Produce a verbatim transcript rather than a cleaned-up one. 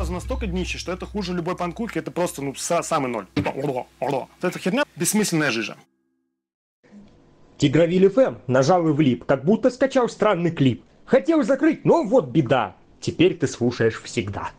сразу настолько днище, что это хуже любой панкульки, это просто, ну, самый ноль. Это херня, бессмысленная жижа. Тигровиль эф эм нажал и влип, как будто скачал странный клип. Хотел закрыть, но вот беда. Теперь ты слушаешь всегда.